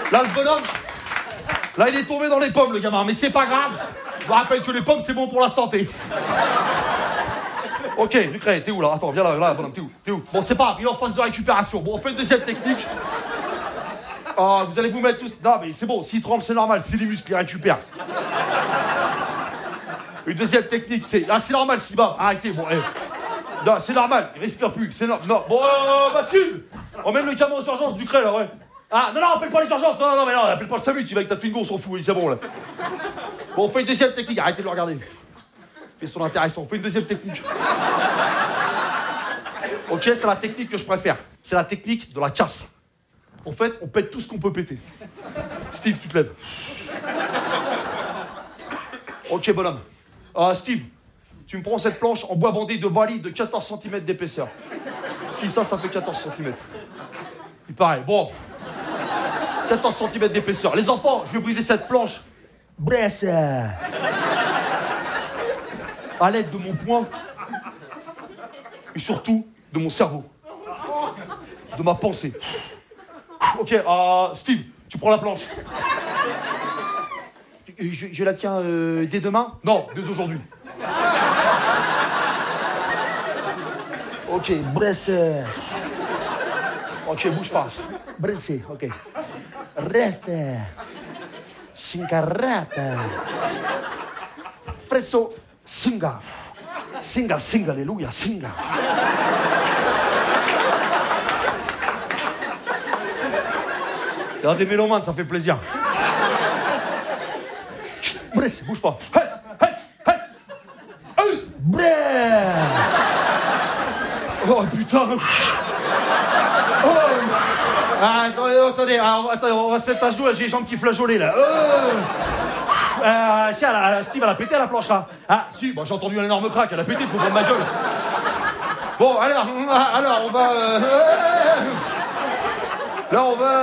Là, le bonhomme, là, il est tombé dans les pommes, le gamin. Mais c'est pas grave. Je vous rappelle que les pommes, c'est bon pour la santé. Ok, Lucré, t'es où là? Attends, viens là, bonhomme, t'es où? Bon, c'est pas grave, il est en phase de récupération. Bon, on fait une deuxième technique. Vous allez vous mettre tous... Non, mais c'est bon, s'il tremble, c'est normal, c'est les muscles qui récupèrent. Une deuxième technique, c'est... Ah, c'est normal, s'il bat. Arrêtez, bon, Non, c'est normal, il respire plus, c'est normal. Non, bon, Mathieu, emmène le gamin aux urgences, Lucré, là, ouais. Ah, non, appelle pas les urgences, non, mais non, appelle pas le SAMU, tu vas avec ta Twingo, on s'en fout, c'est bon, là. Bon, on fait une deuxième technique, arrêtez de le regarder. Fait son intéressant, on fait une deuxième technique. Ok, c'est la technique que je préfère. C'est la technique de la casse. En fait, on pète tout ce qu'on peut péter. Steve, tu te lèves. Ok, bonhomme. Steve, tu me prends cette planche en bois bandé de Bali de 14 cm d'épaisseur. Si, ça fait 14 cm. Il paraît. Bon. 14 cm d'épaisseur. Les enfants, je vais briser cette planche. Bresse. À l'aide de mon poing. Et surtout, de mon cerveau. De ma pensée. Ok, Steve, tu prends la planche. Je la tiens dès demain? Non, dès aujourd'hui. Ok, bresse. Ok, bouge pas. Bresse, ok. Rete. Singarata. Presso. Singa. Singa, singa, alléluia, singa. Il y a des mélomanes, ça fait plaisir. Bresse, bouge pas. Oh putain. Attendez, on va se mettre à genoux, là, j'ai les jambes qui flageolaient là. Tiens, Steve, elle a pété à la planche là. Ah, si, bon, j'ai entendu un énorme crack, elle a pété, il faut prendre ma gueule. Bon, alors, on va. Là, on va.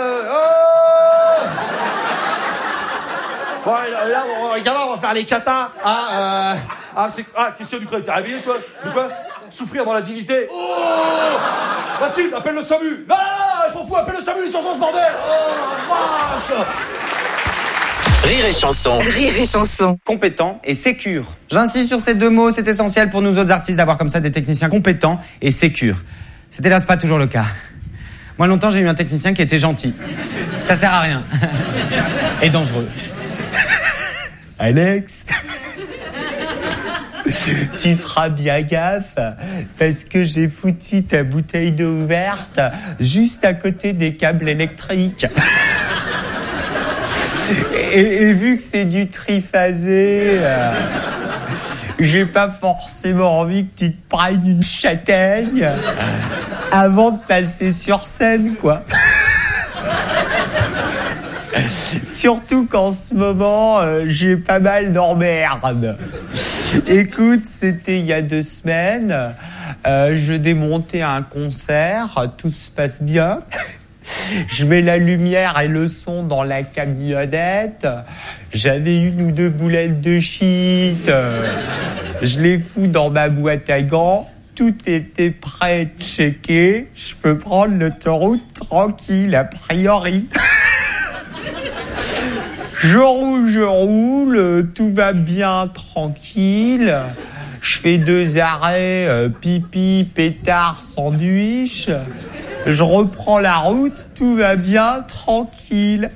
Bon, là, on va faire les katas. Christian Ducret, t'es réveillé, toi? De quoi? Souffrir dans la dignité. Mathilde, appelle le SAMU. Non, je m'en fous, appelle le SAMU, les urgences, bordel. Vache. Rire et chanson. Rire et chanson. Compétent et sécure. J'insiste sur ces deux mots, c'est essentiel pour nous autres artistes d'avoir comme ça des techniciens compétents et sécures. C'est hélas pas toujours le cas. Moi, longtemps, j'ai eu un technicien qui était gentil. Ça sert à rien. Et dangereux. Alex, tu feras bien gaffe parce que j'ai foutu ta bouteille d'eau ouverte juste à côté des câbles électriques. Et vu que c'est du triphasé, j'ai pas forcément envie que tu te prennes une châtaigne avant de passer sur scène, quoi. Surtout qu'en ce moment, j'ai pas mal d'emmerdes. Écoute, c'était il y a 2 semaines. Je démontais un concert, tout se passe bien. Je mets la lumière et le son dans la camionnette. J'avais 1 ou 2 boulettes de shit. Je les fous dans ma boîte à gants. Tout était prêt, checké. Je peux prendre l'autoroute tranquille, a priori. Je roule, tout va bien, tranquille. Je fais 2 arrêts, pipi, pétard, sandwich. Je reprends la route, tout va bien, tranquille.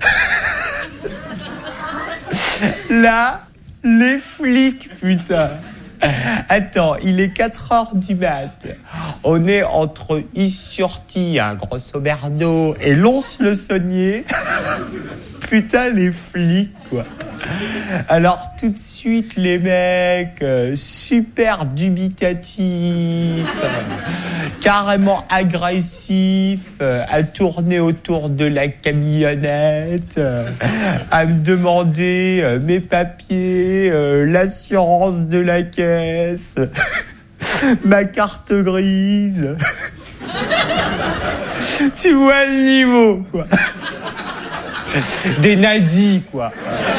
Là, les flics, putain. Attends, il est 4h du mat. On est entre Is-sur-Tille, grosso merdo, et Lons-le-Saunier. Putain, les flics, quoi. Alors, tout de suite, les mecs, super dubitatifs, carrément agressifs, à tourner autour de la camionnette, à me demander mes papiers, l'assurance de la caisse, ma carte grise. Tu vois le niveau, quoi. Des nazis, quoi.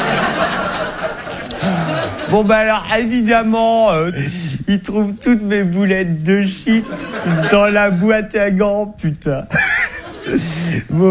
Bon, bah alors, évidemment, ils trouvent toutes mes boulettes de shit dans la boîte à gants, putain. Bon.